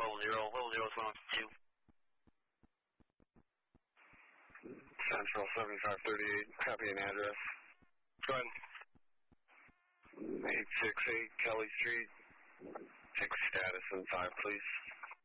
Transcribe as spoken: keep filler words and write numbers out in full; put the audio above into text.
level zero, level zero is one two. Central seventy-five thirty-eight, copy an address. Go ahead. eight six eight Kelly Street. Take status in five, please.